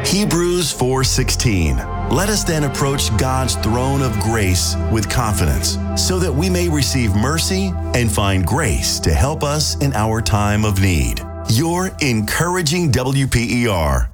Hebrews 4:16. Let us then approach God's throne of grace with confidence, so that we may receive mercy and find grace to help us in our time of need. Your encouraging WPER.